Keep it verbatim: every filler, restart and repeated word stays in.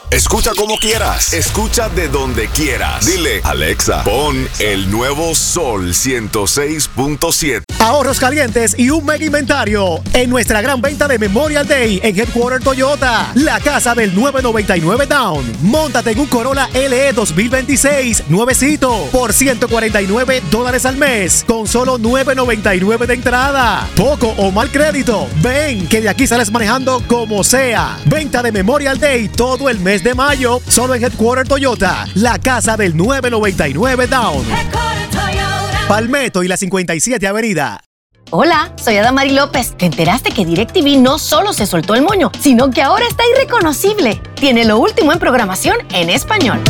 Escucha como quieras. Escucha de donde quieras. Dile, Alexa, pon el nuevo Sol ciento seis punto siete. Ahorros calientes y un mega inventario en nuestra gran venta de Memorial Day en Headquarter Toyota. La casa del nueve noventa y nueve Down. Móntate en un Corolla L E dos mil veintiséis nuevecito por ciento cuarenta y nueve dólares al mes con solo nueve noventa y nueve de entrada. Poco o mal crédito. Ven, que de aquí sales manejando como sea. Venta de Memorial Day todo el mes de mayo, solo en Headquarter Toyota, la casa del nueve noventa y nueve Down. Palmetto y la cincuenta y siete Avenida. Hola, soy Adamari López. ¿Te enteraste que DirecTV no solo se soltó el moño, sino que ahora está irreconocible? Tiene lo último en programación en español.